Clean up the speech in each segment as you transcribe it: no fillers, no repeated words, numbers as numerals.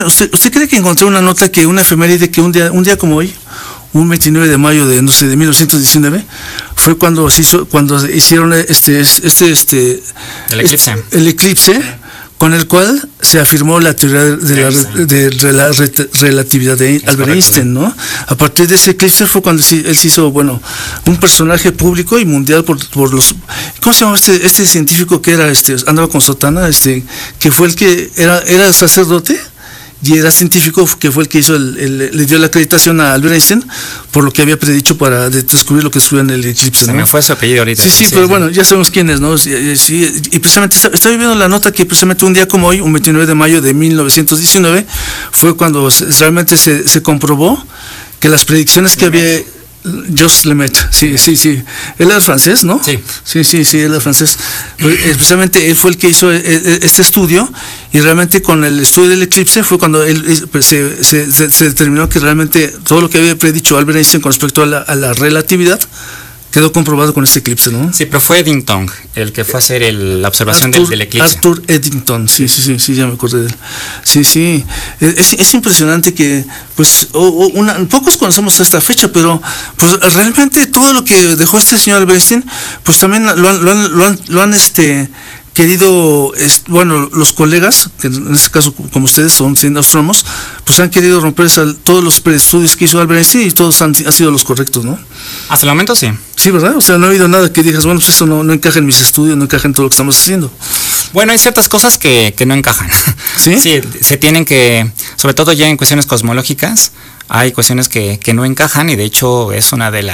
¿Usted cree que encontró una nota que una efeméride que un día como hoy, un 29 de mayo de, no sé, de 1919, fue cuando hicieron el eclipse, con el cual se afirmó la teoría de la relatividad de Albert Einstein, ¿no? A partir de ese eclipse fue cuando él se hizo, bueno, un personaje público y mundial por los... ¿Cómo se llama este científico que era, andaba con sotana, que fue el que era sacerdote? Y era científico, que fue el que hizo le dio la acreditación a Albert Einstein por lo que había predicho para descubrir lo que descubrió en el eclipse, ¿no? Se me fue su apellido ahorita. Sí, pero bueno, ya sabemos quién es, ¿no? Sí, y precisamente estoy viendo la nota que precisamente un día como hoy, un 29 de mayo de 1919, fue cuando realmente se comprobó que las predicciones que había... Jos Lemaitre, sí. Él era francés, ¿no? Sí, él era francés. Precisamente él fue el que hizo este estudio, y realmente con el estudio del eclipse fue cuando se determinó que realmente todo lo que había predicho Albert Einstein con respecto a la relatividad quedó comprobado con este eclipse, ¿no? Sí, pero fue Eddington el que fue a hacer la observación del eclipse. Arthur Eddington, sí, ya me acordé de él. Sí, es impresionante que, pues, pocos conocemos esta fecha, pero pues realmente todo lo que dejó este señor Albert Einstein, pues también lo han querido, bueno, los colegas, que en este caso como ustedes son astrónomos, pues han querido romper todos los estudios que hizo Albert Einstein, y todos han sido los correctos, ¿no? Hasta el momento sí. Sí, ¿verdad? O sea, no ha habido nada que digas, bueno, pues esto no encaja en mis estudios, no encaja en todo lo que estamos haciendo. Bueno, hay ciertas cosas que no encajan. ¿Sí? Sí, se tienen que, sobre todo ya en cuestiones cosmológicas, hay cuestiones que no encajan, y de hecho es una de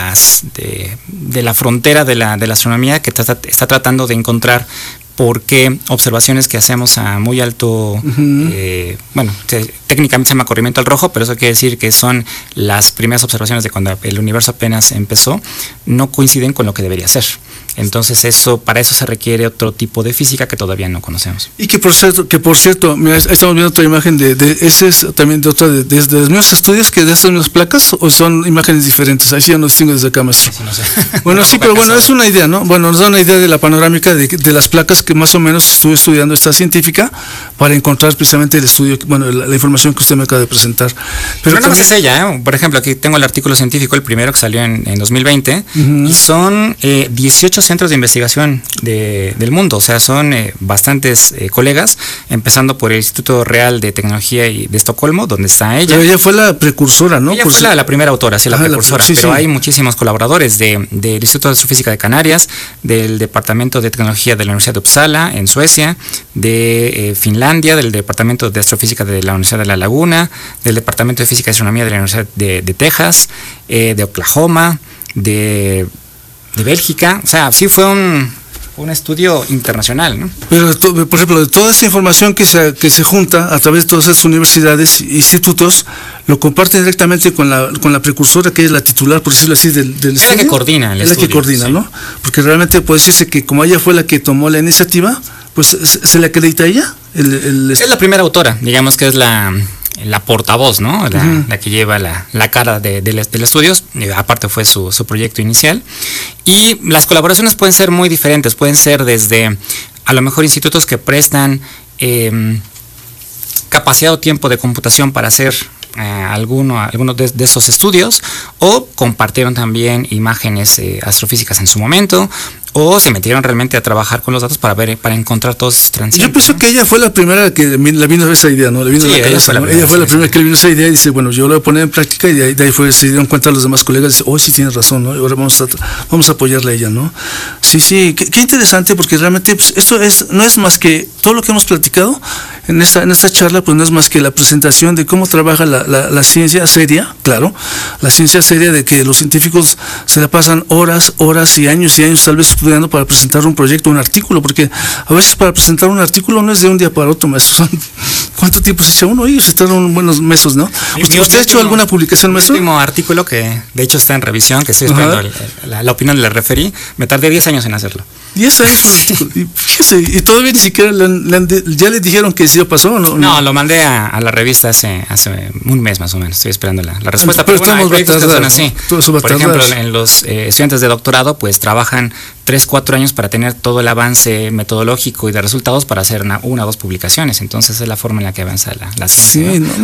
la frontera de la astronomía que está tratando de encontrar por qué observaciones que hacemos a muy alto, bueno, técnicamente se llama corrimiento al rojo, pero eso quiere decir que son las primeras observaciones de cuando el universo apenas empezó, no coinciden con lo que debería ser. Entonces para eso se requiere otro tipo de física que todavía no conocemos. Y que por cierto, mira, estamos viendo otra imagen ese es también de los mismos estudios que de estas mismas placas, o son imágenes diferentes. Ahí sí ya no distingo desde acá, maestro. Sí, no sé. Bueno, sí, pero bueno, es una idea, ¿no? Bueno, nos da una idea de la panorámica de las placas que más o menos estuve estudiando esta científica para encontrar precisamente el estudio, bueno, la información que usted me acaba de presentar. Pero no más es ella, ¿eh? Por ejemplo, aquí tengo el artículo científico, el primero que salió en 2020, y son 18 centros de investigación del mundo, o sea, son bastantes colegas, empezando por el Instituto Real de Tecnología y de Estocolmo, donde está ella. Pero ella fue la precursora, ¿no? Ella fue la primera autora, sí, la precursora, pero hay muchísimos colaboradores del Instituto de Astrofísica de Canarias, del Departamento de Tecnología de la Universidad de Uppsala, en Suecia, de Finlandia, del Departamento de Astrofísica de la Universidad de La Laguna, del Departamento de Física y Astronomía de la Universidad de Texas, de Oklahoma, de Bélgica. O sea, sí fue un estudio internacional, ¿no? Pero, por ejemplo, de toda esta información que se junta a través de todas estas universidades e institutos, lo comparten directamente con la precursora, que es la titular, por decirlo así, del estudio. Es la que coordina el estudio. Es la que coordina, sí, ¿no? Porque realmente puede decirse que como ella fue la que tomó la iniciativa, pues ¿se le acredita a ella? Es la primera autora, digamos que es la portavoz, ¿no? La que lleva la cara del estudio, aparte fue su proyecto inicial. Y las colaboraciones pueden ser muy diferentes, pueden ser desde a lo mejor institutos que prestan capacidad o tiempo de computación para hacer algunos de esos estudios, o compartieron también imágenes astrofísicas en su momento, o se metieron realmente a trabajar con los datos para encontrar todos esos transientes. Yo pienso que ella fue la primera que le vino esa idea, ¿no? Ella fue la primera que le vino esa idea y dice, bueno, yo lo voy a poner en práctica, y de ahí se dieron cuenta los demás colegas, y dice, sí tienes razón, ¿no? Y ahora vamos a apoyarle a ella, ¿no? Sí, qué interesante, porque realmente pues, esto no es más que todo lo que hemos platicado en esta charla, pues no es más que la presentación de cómo trabaja la ciencia seria, claro, la ciencia seria, de que los científicos se la pasan horas y años tal vez estudiando para presentar un proyecto, un artículo, porque a veces para presentar un artículo no es de un día para otro, maestro. ¿Cuánto tiempo se echa uno? Ellos se tardan buenos meses, ¿no? ¿Usted ha hecho alguna publicación, maestro? El último artículo, que de hecho está en revisión, que estoy esperando la opinión del referí, me tardé 10 años en hacerlo. 10 años por artículo. Y todavía ni siquiera ya le dijeron que sí pasó, ¿o no? No, lo mandé a la revista hace un mes más o menos. Estoy esperando la respuesta. Pero bueno, hay proyectos que son así. Por ejemplo, en los estudiantes de doctorado, pues trabajan 3-4 años para tener todo el avance metodológico y de resultados para hacer una o dos publicaciones. Entonces es la forma en la que avanza la ciencia. Sí, ¿no?